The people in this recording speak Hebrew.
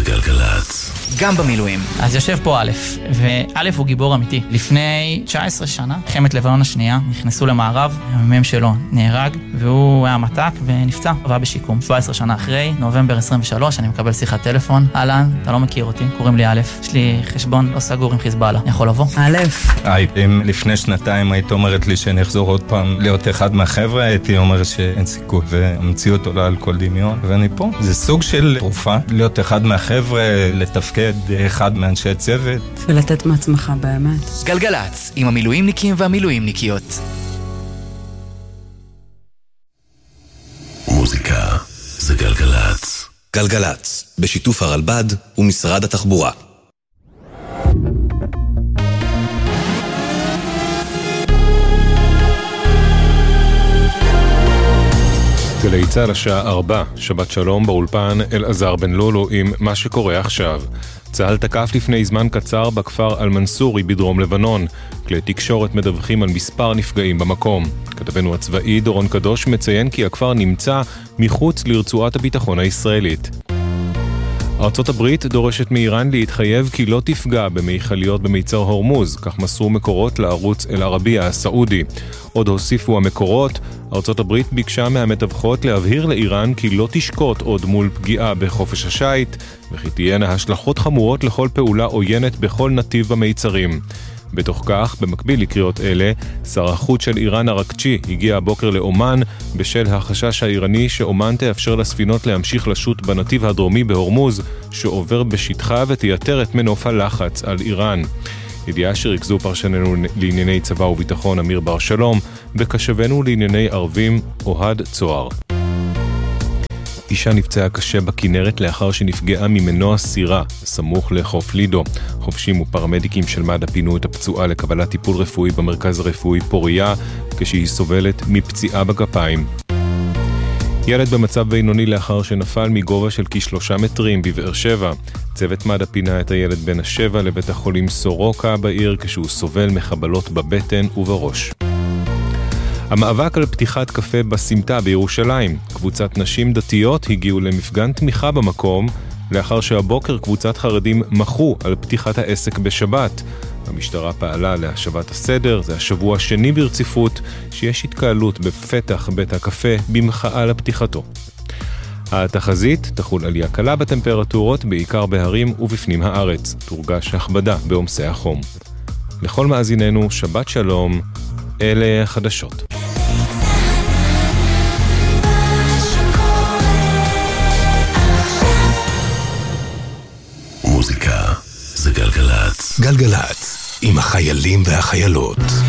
גלגלת. גם במילואים. אז יושב פה א', וא' הוא גיבור אמיתי. לפני 19 שנה, מלחמת לבנון השנייה, נכנסו למערב, המ"מ שלו נהרג, והוא היה מתק ונפצע, עבר בשיקום. 17 שנה אחרי, נובמבר 23, אני מקבל שיחת טלפון. אהלן, אתה לא מכיר אותי, קוראים לי א', יש לי חשבון לא סגור עם חיזבאללה. אני יכול לבוא? א'. אם לפני שנתיים היית אומרת לי שאני אחזור עוד פעם להיות אחד מהחבר'ה, הייתי אומר שאין סיכוי, והמציאות עולה על כל דמיון, ואני פה. זה סוג של תרופה, להיות אחד מהחבר'ה, לתפקד אחד מאנשי צוות. ולתת מעצמך באמת. גלגלת, עם המילואימניקים והמילואימניקיות. מוזיקה זה גלגלת. גלגלת, בשיתוף הרלב"ד ומשרד התחבורה. גלי צה"ל השעה 4, שבת שלום באולפן אלעזר בן לולו עם מה שקורה עכשיו. צה"ל תקף לפני זמן קצר בכפר אל-מנסורי בדרום לבנון. כלי תקשורת מדווחים על מספר נפגעים במקום. כתבנו הצבאי דורון קדוש מציין כי הכפר נמצא מחוץ לרצועת הביטחון הישראלית. ארצות הברית דורשת מאיראן להתחייב כי לא תפגע במכליות במיצר הורמוז, כך מסרו מקורות לערוץ אל-ערבייה הסעודי. עוד הוסיפו המקורות, ארצות הברית ביקשה מהמתווכות להבהיר לאיראן כי לא תשקוט עוד מול פגיעה בחופש השייט, וכי תהיינה השלכות חמורות לכל פעולה עוינת בכל נתיב במיצרים. בתוך כך, במקביל לקריאות אלה, שר החוץ של איראן הרקצ'י הגיע הבוקר לאומן בשל החשש האיראני שאומן תאפשר לספינות להמשיך לשוט בנתיב הדרומי בהורמוז שעובר בשטחה ותייתר את מנוף הלחץ על איראן. ידיעה שריכזו פרשננו לענייני צבא וביטחון אמיר בר שלום וקשבנו לענייני ערבים אוהד צוהר. אישה נפצעה קשה בכנרת לאחר שנפגעה ממנוע סירה סמוך לחוף לידו. חובשים ופרמדיקים של מד"א פינו את הפצועה לקבלת טיפול רפואי במרכז הרפואי פוריה כשהיא סובלת מפציעה בגפיים. ילד במצב בינוני לאחר שנפל מגובה של כ3 מטרים בבאר שבע. צוות מד"א פינה את הילד בן 7 לבית החולים סורוקה בעיר כשהוא סובל מחבלות בבטן ובראש. המאבק על פתיחת קפה בסמטה בירושלים. קבוצת נשים דתיות הגיעו למפגן תמיכה במקום, לאחר שהבוקר קבוצת חרדים מחו על פתיחת העסק בשבת. המשטרה פעלה להשבת הסדר, זה השבוע השני ברציפות שיש התקהלות בפתח בית הקפה במחאה לפתיחתו. התחזית תחול עלייה קלה בטמפרטורות, בעיקר בהרים ובפנים הארץ. תורגש הכבדה בעומסי החום. לכל מאזיננו, שבת שלום, אלה חדשות. מוזיקה זה גלגלת. גלגלת, עם החיילים והחיילות.